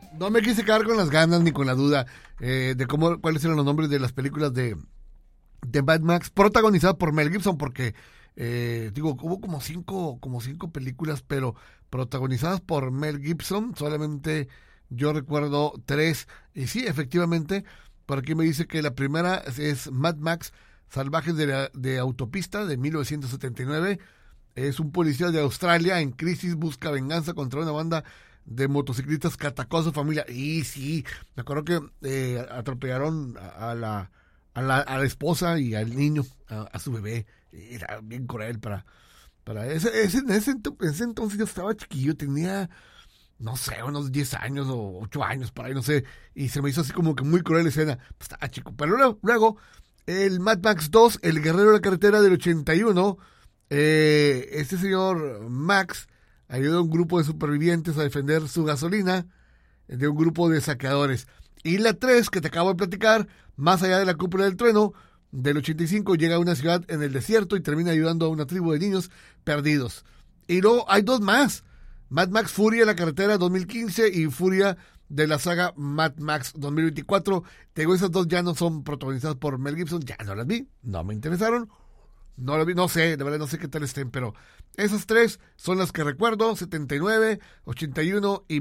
No me quise quedar con las ganas ni con la duda de cuáles eran los nombres de las películas de Mad Max, protagonizadas por Mel Gibson, porque hubo como cinco películas, pero protagonizadas por Mel Gibson, solamente yo recuerdo 3, y sí, efectivamente, por aquí me dice que la primera es Mad Max, Salvajes de Autopista, de 1979, es un policía de Australia en crisis, busca venganza contra una banda de motociclistas que atacó a su familia. Y sí, me acuerdo que atropellaron a la esposa y al niño, a su bebé. Era bien cruel para en ese entonces yo estaba chiquillo, tenía, no sé, unos 10 años o 8 años, por ahí, no sé, y se me hizo así como que muy cruel la escena. Pues estaba chico. Pero luego el Mad Max 2, El Guerrero de la Carretera del 81, este señor Max ayuda a un grupo de supervivientes a defender su gasolina de un grupo de saqueadores. Y la 3, que te acabo de platicar, Más allá de la cúpula del trueno, del 85, llega a una ciudad en el desierto y termina ayudando a una tribu de niños perdidos. Y luego hay 2 más, Mad Max Furia en la carretera 2015 y Furia de la saga Mad Max 2024. Te digo, esas 2 ya no son protagonizadas por Mel Gibson, ya no las vi, no me interesaron. No lo vi, no sé, de verdad no sé qué tal estén, pero esas 3 son las que recuerdo, 79, 81 y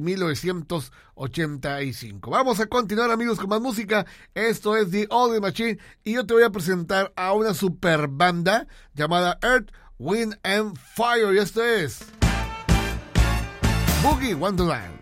1985. Vamos a continuar, amigos, con más música. Esto es The Old Machine y yo te voy a presentar a una super banda llamada Earth, Wind and Fire, y esto es Boogie Wonderland.